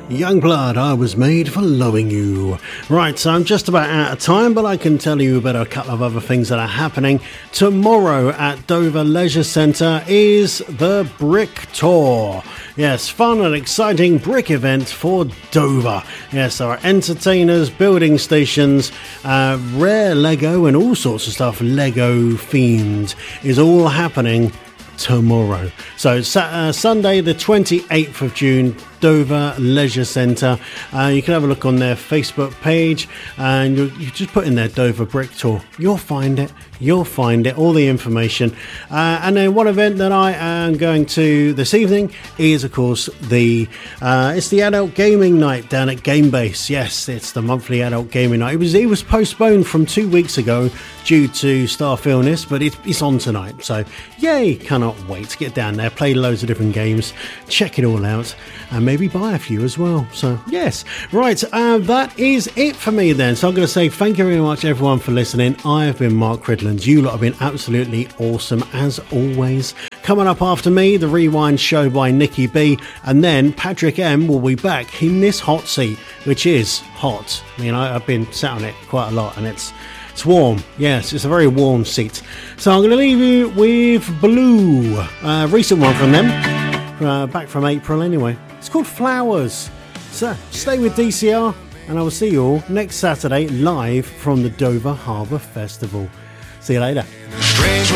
Youngblood, I was made for loving you. Right, so I'm just about out of time, but I can tell you about a couple of other things that are happening. Tomorrow at Dover Leisure Centre is the Brick Tour. Yes, fun and exciting brick event for Dover. Yes, there are entertainers, building stations, rare Lego and all sorts of stuff Lego themed is all happening tomorrow. So Sunday the 28th of June, Dover Leisure Centre. You can have a look on their Facebook page and you just put in there Dover Brick Tour. You'll find it, all the information. And then one event that I am going to this evening is of course it's the adult gaming night down at Gamebase. Yes, it's the monthly adult gaming night. It was postponed from 2 weeks ago due to staff illness, but it's on tonight. So yay, cannot wait to get down there, play loads of different games, check it all out, and maybe buy a few as well. So yes, right, that is it for me then. So I'm going to say thank you very much everyone for listening. I have been Mark Cridland. You lot have been absolutely awesome as always. Coming up after me, the Rewind Show by Nikki B, and then Patrick M will be back in this hot seat, which is hot. I mean, I've been sat on it quite a lot and it's warm. Yes, it's a very warm seat. So I'm going to leave you with Blue, recent one from them, back from April anyway. It's called Flowers. So stay with DCR and I will see you all next Saturday live from the Dover Harbour Festival. See you later.